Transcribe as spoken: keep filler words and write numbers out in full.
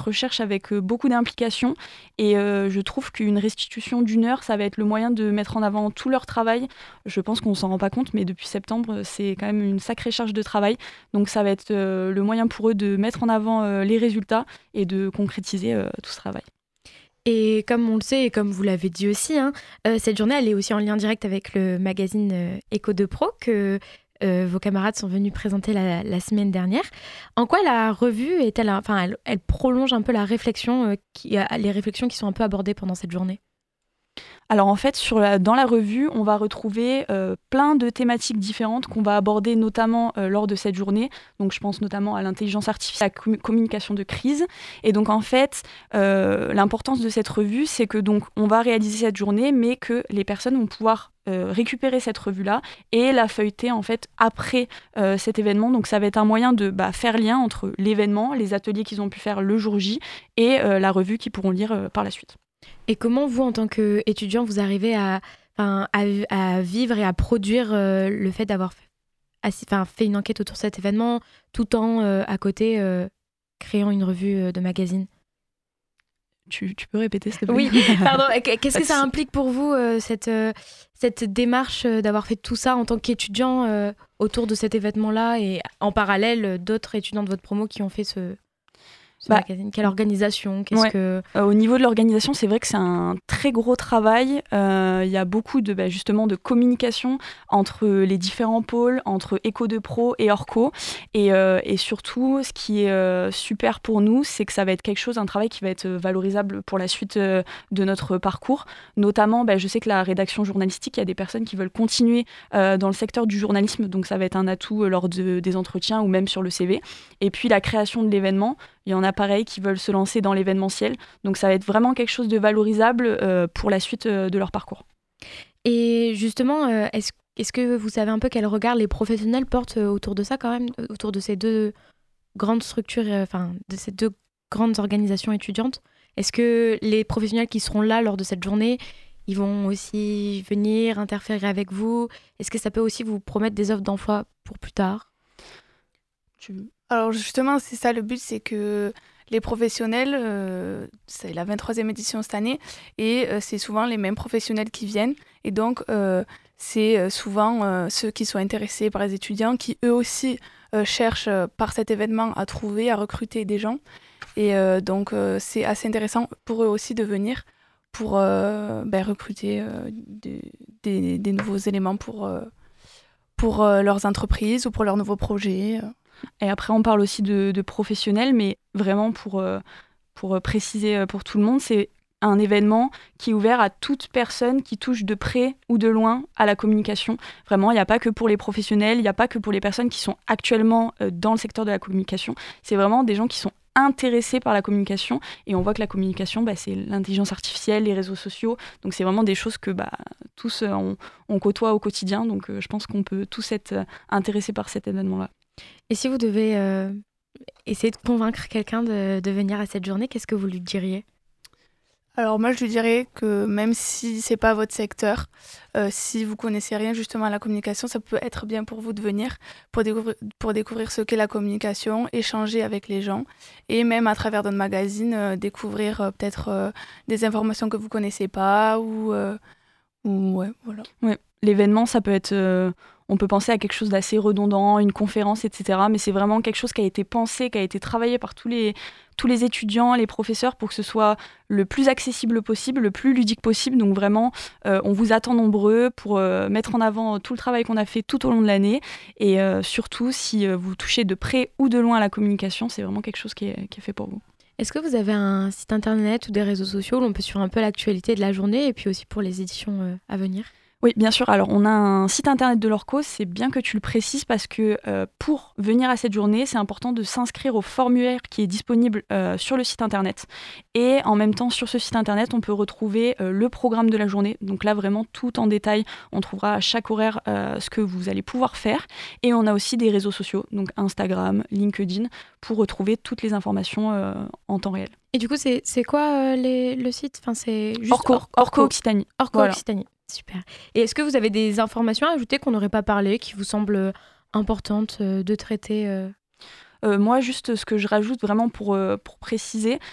recherche avec euh, beaucoup d'implication et euh, je trouve qu'une restitution d'une heure, ça va être le moyen de mettre en avant tout leur travail. Je pense qu'on ne s'en rend pas compte, mais depuis septembre, c'est quand même une sacrée charge de travail. Donc ça va être euh, le moyen pour eux de mettre en avant euh, les résultats et de concrétiser euh, tout ce travail. Et comme on le sait, et comme vous l'avez dit aussi, hein, euh, cette journée, elle est aussi en lien direct avec le magazine euh, Éco de Pro que euh, vos camarades sont venus présenter la, la semaine dernière. En quoi la revue est-elle, enfin, elle, elle prolonge un peu la réflexion, euh, qui, les réflexions qui sont un peu abordées pendant cette journée? Alors en fait, sur la, dans la revue, on va retrouver euh, plein de thématiques différentes qu'on va aborder notamment euh, lors de cette journée. Donc je pense notamment à l'intelligence artificielle, à la com- communication de crise. Et donc en fait, euh, l'importance de cette revue, c'est que donc on va réaliser cette journée, mais que les personnes vont pouvoir euh, récupérer cette revue-là et la feuilleter en fait après euh, cet événement. Donc ça va être un moyen de bah, faire lien entre l'événement, les ateliers qu'ils ont pu faire le jour J et euh, la revue qu'ils pourront lire euh, par la suite. Et comment vous, en tant qu'étudiant, vous arrivez à, à, à vivre et à produire euh, le fait d'avoir fait, enfin, fait une enquête autour de cet événement, tout en, euh, à côté, euh, créant une revue euh, de magazine? Tu, tu peux répéter, s'il te plaît? Oui, pardon. Qu'est-ce que ça implique pour vous, euh, cette, euh, cette démarche euh, d'avoir fait tout ça en tant qu'étudiant euh, autour de cet événement-là et en parallèle, d'autres étudiants de votre promo qui ont fait ce... Ce bah, magazine. Quelle organisation? Qu'est-ce ouais. que... euh, Au niveau de l'organisation, c'est vrai que c'est un très gros travail. Il euh, y a beaucoup de, bah, justement, de communication entre les différents pôles, entre Éco de Pro et Orco. Et, euh, et surtout, ce qui est euh, super pour nous, c'est que ça va être quelque chose, un travail qui va être valorisable pour la suite euh, de notre parcours. Notamment, bah, je sais que la rédaction journalistique, il y a des personnes qui veulent continuer euh, dans le secteur du journalisme. Donc ça va être un atout euh, lors de, des entretiens ou même sur le C V. Et puis la création de l'événement. Il y en a pareil qui veulent se lancer dans l'événementiel. Donc ça va être vraiment quelque chose de valorisable euh, pour la suite euh, de leur parcours. Et justement, euh, est-ce, est-ce que vous savez un peu quel regard les professionnels portent autour de ça quand même, autour de ces deux grandes structures, enfin euh, de ces deux grandes organisations étudiantes? Est-ce que les professionnels qui seront là lors de cette journée, ils vont aussi venir interférer avec vous? Est-ce que ça peut aussi vous promettre des offres d'emploi pour plus tard? Tu... Alors justement, c'est ça le but, c'est que les professionnels, euh, c'est la vingt-troisième édition cette année, et euh, c'est souvent les mêmes professionnels qui viennent. Et donc, euh, c'est souvent euh, ceux qui sont intéressés par les étudiants qui, eux aussi, euh, cherchent euh, par cet événement à trouver, à recruter des gens. Et euh, donc, euh, c'est assez intéressant pour eux aussi de venir pour euh, ben, recruter euh, des, des, des nouveaux éléments pour, euh, pour euh, leurs entreprises ou pour leurs nouveaux projets. Et après, on parle aussi de, de professionnels, mais vraiment pour, euh, pour préciser pour tout le monde, c'est un événement qui est ouvert à toute personne qui touche de près ou de loin à la communication. Vraiment, il n'y a pas que pour les professionnels, il n'y a pas que pour les personnes qui sont actuellement euh, dans le secteur de la communication. C'est vraiment des gens qui sont intéressés par la communication. Et on voit que la communication, bah, c'est l'intelligence artificielle, les réseaux sociaux. Donc, c'est vraiment des choses que bah, tous, euh, on, on côtoie au quotidien. Donc, euh, je pense qu'on peut tous être euh, intéressés par cet événement-là. Et si vous devez euh, essayer de convaincre quelqu'un de, de venir à cette journée, qu'est-ce que vous lui diriez? Alors moi, je lui dirais que même si c'est pas votre secteur, euh, si vous connaissez rien justement à la communication, ça peut être bien pour vous de venir pour découvrir, pour découvrir ce qu'est la communication, échanger avec les gens et même à travers notre magazine, euh, découvrir euh, peut-être euh, des informations que vous connaissez pas ou, euh, ou ouais, voilà. Ouais, l'événement, ça peut être... Euh... On peut penser à quelque chose d'assez redondant, une conférence, et cetera. Mais c'est vraiment quelque chose qui a été pensé, qui a été travaillé par tous les, tous les étudiants, les professeurs, pour que ce soit le plus accessible possible, le plus ludique possible. Donc vraiment, euh, on vous attend nombreux pour euh, mettre en avant tout le travail qu'on a fait tout au long de l'année. Et euh, surtout, si euh, vous touchez de près ou de loin à la communication, c'est vraiment quelque chose qui est, qui est fait pour vous. Est-ce que vous avez un site internet ou des réseaux sociaux où on peut suivre un peu l'actualité de la journée et puis aussi pour les éditions euh, à venir ? Oui, bien sûr. Alors, on a un site internet de l'Orco, c'est bien que tu le précises parce que euh, pour venir à cette journée, c'est important de s'inscrire au formulaire qui est disponible euh, sur le site internet. Et en même temps, sur ce site internet, on peut retrouver euh, le programme de la journée. Donc là, vraiment, tout en détail, on trouvera à chaque horaire euh, ce que vous allez pouvoir faire. Et on a aussi des réseaux sociaux, donc Instagram, LinkedIn, pour retrouver toutes les informations euh, en temps réel. Et du coup, c'est, c'est quoi euh, les, le site enfin, c'est juste Orco, Orco, Orco Occitanie. Orco voilà. Occitanie. Super. Et est-ce que vous avez des informations à ajouter qu'on n'aurait pas parlé, qui vous semblent importantes de traiter euh... Euh, moi, juste ce que je rajoute vraiment pour, euh, pour préciser,